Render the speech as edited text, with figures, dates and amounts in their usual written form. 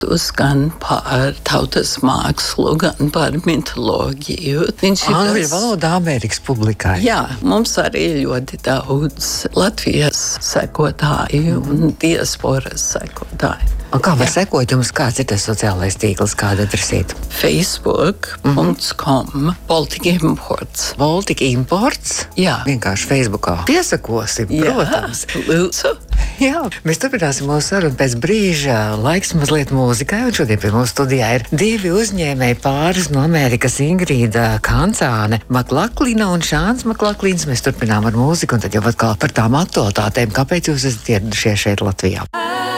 gan par tautas mākslu, gan par mitoloģiju. Viņš ir angļu valodā Amerikas publikai. Jā, mums arī ļoti daudz Latvijas sekotāju un diasporas sekotāju. Un kā var sekot jums, kāds ir tas sociālais tīkls, kāda adresīta? Facebook.com Baltic Imports. Baltic Imports? Jā. Vienkārši Facebookā. Piesakosim, protams. Lūdzu. Jā, mēs turpināsim mūsu sarunu pēc brīža. Laiks mazliet mūzikai, un šodien pie mūsu studijā ir divi uzņēmēji pāris no Amerikas, Ingrīda Kancāne Maklaklina un Šāns Maklaklins. Mēs turpinām ar mūziku, un tad jau atkal par tām aktualitātēm, kāpēc jūs esat ieradušies šeit Latvijā.